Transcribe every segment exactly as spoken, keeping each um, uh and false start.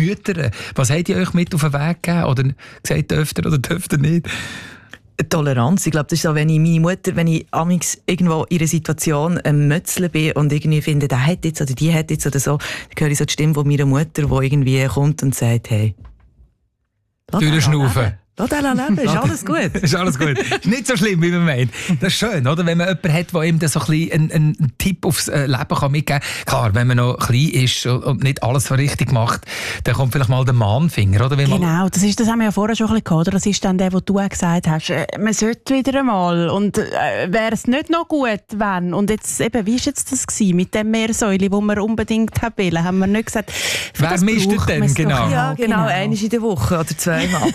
Mütter. Was habt ihr euch mit auf den Weg gegeben? Oder gesagt, dürft ihr oder dürft ihr nicht? Toleranz. Ich glaube, das ist so, wenn ich meine Mutter, wenn ich amigs irgendwo in einer Situation ein Mötzle bin und irgendwie finde, der hat jetzt oder die hat jetzt oder so, dann höre ich so die Stimme von meiner Mutter, die irgendwie kommt und sagt, hey, durchschnaufen. Lass den leben, ist alles gut. Ist alles gut. Ist nicht so schlimm, wie man meint. Das ist schön, oder? Wenn man jemanden hat, der ihm so ein bisschen einen, einen Tipp aufs Leben kann mitgeben kann. Klar, wenn man noch klein ist und nicht alles so richtig macht, dann kommt vielleicht mal der Mahnfinger, oder? Wenn genau, das, ist, das haben wir ja vorher schon ein bisschen gehabt, oder? Das ist dann der, wo du auch gesagt hast, äh, man sollte wieder einmal und äh, wäre es nicht noch gut, wenn. Und jetzt eben, wie war jetzt das gewesen, mit dem Meersäule, wo wir unbedingt haben wollen? Haben wir nicht gesagt, wer misst denn? Genau. Ja, genau, genau. Einmal in der Woche oder zweimal.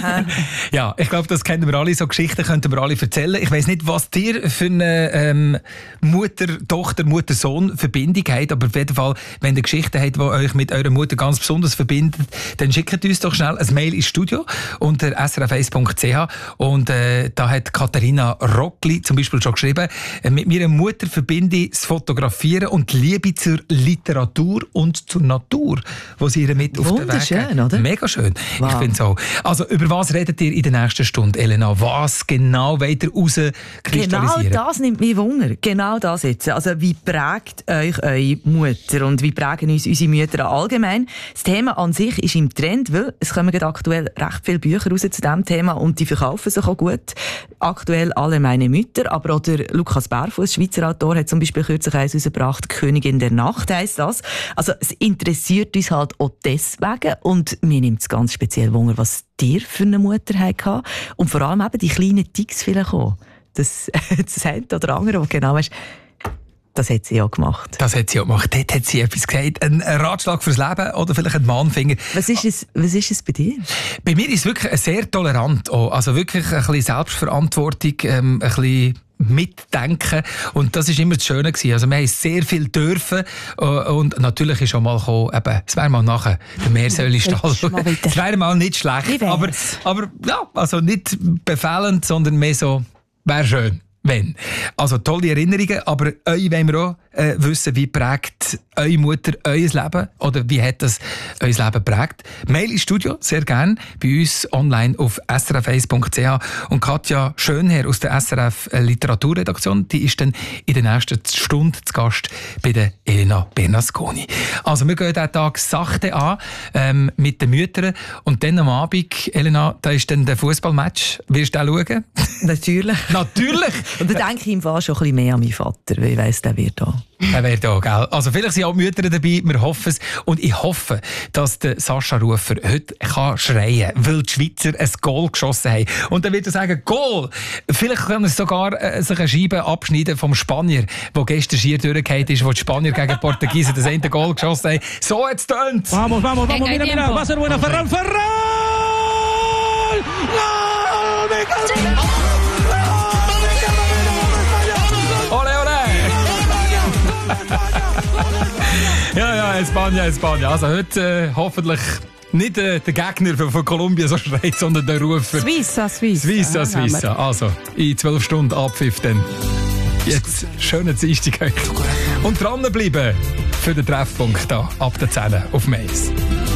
Ja, ich glaube, das kennen wir alle, so Geschichten könnten wir alle erzählen. Ich weiss nicht, was dir für eine ähm, Mutter-Tochter, Mutter-Sohn-Verbindung habt, aber auf jeden Fall, wenn ihr Geschichten habt, die euch mit eurer Mutter ganz besonders verbindet, dann schickt uns doch schnell ein Mail ins Studio unter s r f eins punkt c h und äh, da hat Katharina Rockli zum Beispiel schon geschrieben, äh, mit meiner Mutter verbinde ich das Fotografieren und die Liebe zur Literatur und zur Natur, wo sie ihr mit auf den Weg schön, oder? Mega schön. Wow. Ich finde so. Also, über was redet ihr in der nächsten Stunde, Elena? Was genau wollt ihr rauskristallisieren? Genau das nimmt mich Wunder. Genau das jetzt. Also, wie prägt euch eure Mutter und wie prägen uns unsere Mütter allgemein? Das Thema an sich ist im Trend, weil es kommen gerade aktuell recht viele Bücher raus zu diesem Thema und die verkaufen sich auch gut. Aktuell alle meine Mütter, aber auch der Lukas Barfuß, Schweizer Autor, hat zum Beispiel kürzlich eins rausgebracht, «Königin der Nacht» heisst das. Also, es interessiert uns halt auch deswegen und mir nimmt es ganz speziell Wunder, was dir für eine Mutter hatte und vor allem eben die kleinen Ticks vielleicht auch. Das, das eine oder andere, wo genau weißt, das hat sie ja gemacht. Das hat sie ja gemacht. Dort hat sie etwas gesagt. Ein Ratschlag fürs Leben oder vielleicht ein Mahnfinger. Was ist es, was ist es bei dir? Bei mir ist es wirklich sehr tolerant. Auch. Also wirklich ein bisschen Selbstverantwortung, ähm, ein bisschen mitdenken. Und das war immer das Schöne gewesen. Also wir haben sehr viel dürfen. Und natürlich ist auch mal gekommen, eben, es wäre mal nachher der Meersäulestall. Es wäre mal nicht schlecht. Aber, aber ja, also nicht befehlend, sondern mehr so, wäre schön. Wenn. Also tolle Erinnerungen, aber euch wollen wir auch äh, wissen, wie prägt eure Mutter euer Leben oder wie hat das euer Leben geprägt. Mail ins Studio, sehr gerne, bei uns online auf s r f eins punkt c h und Katja Schönherr aus der S R F Literaturredaktion, die ist dann in der nächsten Stunde zu Gast bei der Elena Bernasconi. Also wir gehen diesen Tag sachte an ähm, mit den Müttern und dann am Abend, Elena, da ist dann der Fußballmatch. Wirst du auch schauen? Natürlich. Natürlich! Und da denke ich im Fall schon ein bisschen mehr an meinen Vater, weil ich weiss, der wird da. Er wäre da, gell? Also vielleicht sind auch Mütter dabei, wir hoffen es. Und ich hoffe, dass der Sascha Rufer heute kann schreien kann, weil die Schweizer ein Goal geschossen haben. Und dann wird er sagen, Goal! Vielleicht können sie sogar äh, sich eine Scheibe abschneiden vom Spanier, der gestern schier durchgefallen ist, wo die Spanier gegen die Portugiesen das eine Goal geschossen haben. So jetzt tönt. Vamos, vamos, vamos, mira, mira, va a ser buena, Ferran, Ferran! ¡Gol! ¡Me encanta! Ole, ole! ja, ja, Espanja, Espanja. Also heute äh, hoffentlich nicht äh, der Gegner von, von Kolumbien so schreit, sondern der Rufer. Suisse, Suisse. Suisse, Suisse. Also, in zwölf Stunden Abpfiff dann. Jetzt schönen Dienstag euch. Und dranbleiben für den Treffpunkt da ab der zehn auf Mais.